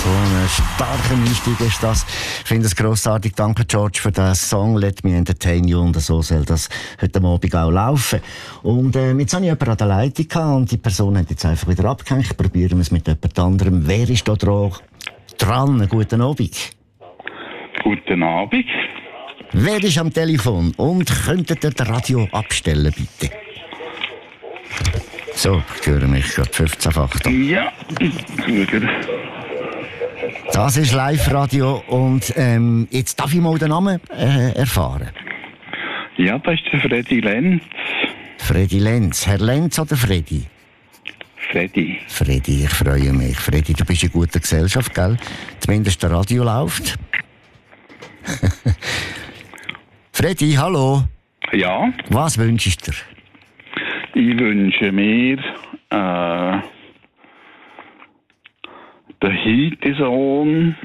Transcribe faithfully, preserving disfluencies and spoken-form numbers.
So ein starker Einstieg ist das. Ich finde es grossartig. Danke, George, für den Song «Let Me Entertain You». Und so soll das heute Abend auch laufen. Und äh, jetzt habe ich jemanden an der Leitung gehabt und die Person hat jetzt einfach wieder abgehängt. Ich probiere es mit jemand anderem. Wer ist da dran? Dran. Guten Abend. Guten Abend. Wer ist am Telefon? Und könntet ihr das Radio abstellen, bitte? So, ich höre mich gerade fünfzehnfach. Ja, gut. Das ist Live-Radio und ähm, jetzt darf ich mal den Namen äh, erfahren. Ja, das ist der Freddy Lenz. Freddy Lenz. Herr Lenz oder Freddy? Freddy. Freddy, ich freue mich. Freddy, du bist in guter Gesellschaft, gell? Zumindest der Radio läuft. Freddy, hallo. Ja. Was wünschst du dir? Ich wünsche mir äh, den Hitesohn